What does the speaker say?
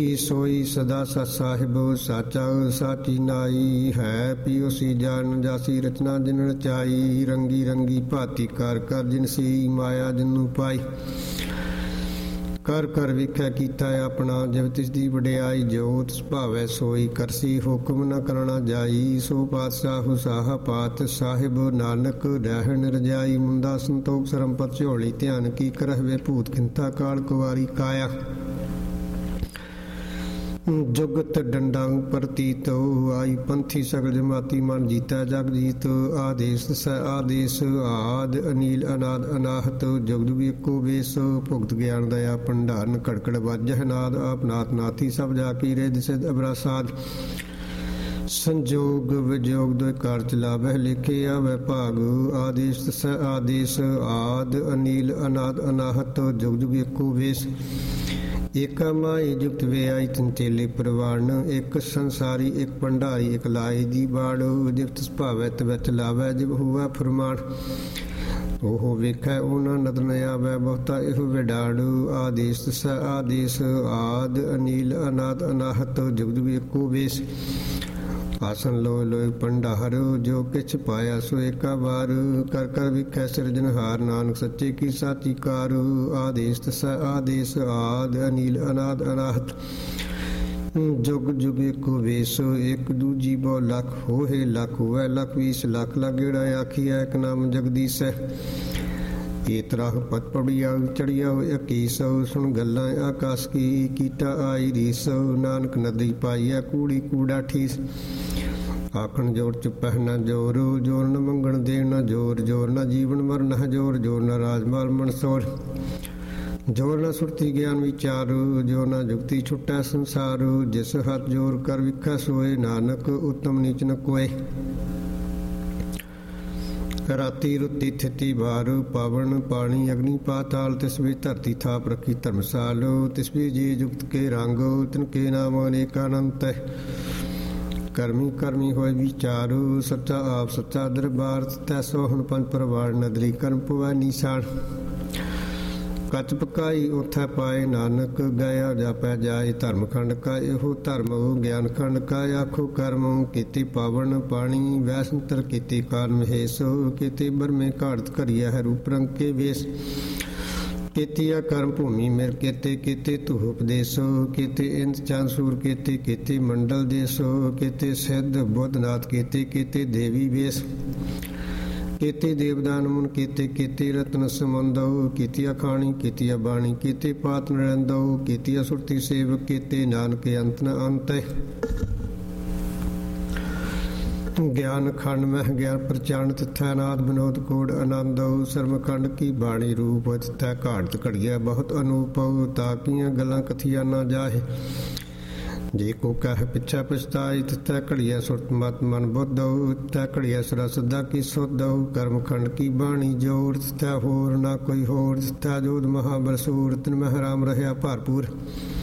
सोई सदा सत साहिब साचा साची नाई है पियो सी जान जासी रचना जिन रचाई रंगी रंगी भाती कर कर जिनसी माया जिनू पाई कर कर विख्या कीता अपना जब तिसदी वडियाई जो तिस भावै सोई करसी हुक्म न करना जाई सो पातशाह साहा पात साहिब नानक रहन रजाई मुंदा संतोख सरमपत झोली ध्यान की करहवे भूत खिंता काल कुवारी काया जुगत डंडा प्रतीत आई पंथी सगल जमाती मन जीता जग जीत आदेश स आदेश आद अनील अनाद अनाहत जुग जुग एको वेश भुगत ज्ञान दया भंडारन कड़कड़ वाजह नाद आपनाथ नाथी सब जाकी रिद सिद्ध अबरासाद संजोग विजोग दो कार चलावह लिखे आवै भाग आदेश स आदेश आद अनील अनाद अनाहत जुग जुग एको वेश ਏਕਾ ਮਾਈ ਜੁਗਤ ਵੇ ਆਈ ਤਨ ਚੇਲੇ ਪ੍ਰਵਾਨ ਇੱਕ ਸੰਸਾਰੀ ਇੱਕ ਭੰਡਾਰੀ ਇੱਕ ਲਾਈ ਦੀ ਬਾੜ ਜਿਵਤ ਸੁਭਾਵੈ ਤਵੈ ਚਲਾਵੈ ਜਿਵ ਹੁਆ ਫਰਮਾਨ ਉਹ ਵੇਖੈ ਉਹਨਾਂ ਨਦਨ ਆਵੈ ਬਹੁਤਾ ਇਹੋ ਵਿਡਾੜੂ ਆਦੇਸ਼ ਸ ਆਦੇਸ਼ ਆਦ ਅਨੀਲ ਅਨਾਦ ਅਨਾਹਤ ਜੁਗ ਜੁਗ ਏਕੋ ਵੇਸ਼ ਆਸਨ ਲੋਇ ਲੋਇ ਭੰਡਾਰ ਜੋ ਕਿਛ ਪਾਇਆ ਸੋ ਏਕਾ ਵਾਰ ਕਰ ਕਰ ਵਿਖੈ ਸਿਰਜਨਹਾਰ ਨਾਨਕ ਸੱਚੇ ਕੀ ਸਾਚੀ ਕਾਰ ਆਦੇਸ਼ ਸ ਆਦੇਸ਼ ਆਦ ਅਨੀਲ ਅਨਾਦ ਅਨਾਹਤ जुग जुग एको वेश एक दूजी बो लख होए लख हुए लख 20 लख लागेड़ा आखिया एक नाम जगदीश है तरह पत पड़िया चढ़िया इक्कीसौ सुन गल्लां आकाश की कीटा आई रीसौ नानक नदी पाईया कूड़ी कूड़ा ठीस आखन जोर चुपह न जोर जोर न मंगण दे न जोर जोर न जीवन मरण जोर जोर न राजमाल मनसोर जोर न सुरती ज्ञान विचार जो न जुगती छुट्टै संसार जिस हथ जोर कर विखै सोए नानक उत्तम नीच न कोय राती रुती थिति बार पावन पानी अग्नि पाताल तिसवी धरती थाप रखी धर्मसाल तिसवी जी जुगत के रंग तिनके नाम अनेकानंत करमी करमी होए विचार सच्चा आप सच्चा दरबार तैसो हुन पंच परवार नदरी कर्म पवै निशान कच पकाई उथै पाए नानक गया जापै जाए धर्म खंड का एहो धर्म ज्ञान खंड का आखो कर्म कीती पावन पानी वैसंतर कीती कान महेश कीती बरमे घाड़त करिया है रूप रंग के वेश कीतिया कर्म भूमि मेर केते केते तू उपदेश केते इंद चांसूर केते केते मंडल देश केते सिद्ध बुद्धनाथ केते केते देवी वेश केते देवदान मुन केते केते रत्न समंदो कीतिया खाणी कीतिया बाणी केते पात नरेंदो कीतिया सुरती सेवक केते नानक अंत न अंत ज्ञान खंड मह ज्ञान प्रचंड तथा नाद विनोद कोड आनंद सर्व खंड की बाणी रूप तथा घाड़त घड़िया बहुत अनूप ताकियां गल्लां कथिया न जाहे जे को कह पिछा पछताई तथा घड़िया सुरत मत मन बुद्ध तथा घड़िया सरा सदा की सुध कर्म खंड की बाणी जोर तथा होर ना कोई होर तथा जोध महाबरसूर तिन मह राम रहा भरपूर